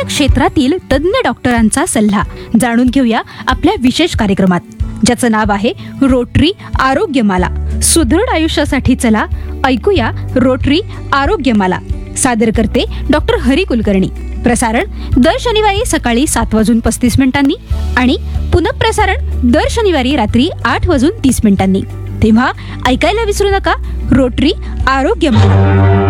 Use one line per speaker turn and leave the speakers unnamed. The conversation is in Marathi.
विविध क्षेत्रातील तज्ञ डॉक्टरांचा सल्ला जाणून घेऊया आपल्या विशेष कार्यक्रमात, ज्याचं नाव आहे रोटरी आरोग्यमाला. सुदृढ आयुष्यासाठी चला ऐकूया रोटरी आरोग्यमाला. सादर करते डॉक्टर हरी कुलकर्णी. प्रसारण दर शनिवारी सकाळी 7:35 आणि पुनःप्रसारण दर शनिवारी रात्री 8:30. तेव्हा ऐकायला विसरू नका रोटरी आरोग्यमाला.